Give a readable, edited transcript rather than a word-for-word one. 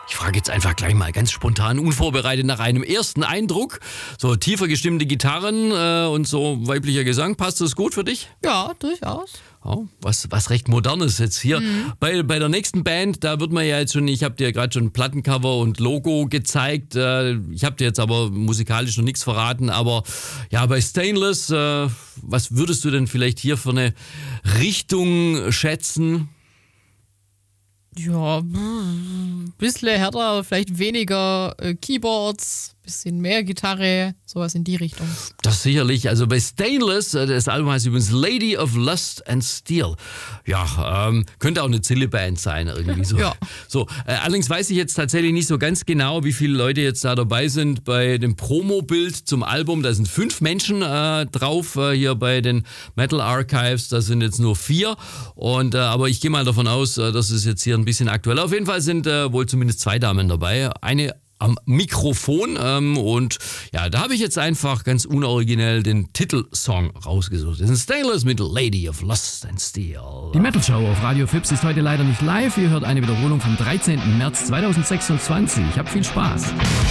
Ich frage jetzt einfach gleich mal ganz spontan, unvorbereitet nach einem ersten Eindruck. So tiefer gestimmte Gitarren und so weiblicher Gesang. Passt das gut für dich? Ja, durchaus. Oh, was recht Modernes jetzt hier. Bei der nächsten Band, da wird man ja jetzt schon, ich habe dir gerade schon Plattencover und Logo gezeigt. Ich habe dir jetzt aber musikalisch noch nichts verraten. Aber ja, bei Stainless, was würdest du denn vielleicht hier für eine Richtung schätzen? Ja, bisschen härter, vielleicht weniger Keyboards, bisschen mehr Gitarre, sowas in die Richtung. Das sicherlich. Also bei Stainless, das Album heißt übrigens Lady of Lust and Steel. Ja, könnte auch eine Zille-Band sein irgendwie so. Ja. So, allerdings weiß ich jetzt tatsächlich nicht so ganz genau, wie viele Leute jetzt da dabei sind bei dem Promo-Bild zum Album. Da sind 5 Menschen drauf, hier bei den Metal Archives. Da sind jetzt nur 4. Aber ich gehe mal davon aus, dass es jetzt hier ein bisschen aktuell. Auf jeden Fall sind wohl zumindest 2 Damen dabei. Eine am Mikrofon und ja, da habe ich jetzt einfach ganz unoriginell den Titelsong rausgesucht. Das ist Stainless mit Lady of Lust and Steel. Die Metal Show auf Radio Fips ist heute leider nicht live. Ihr hört eine Wiederholung vom 13. März 2026. Habt viel Spaß.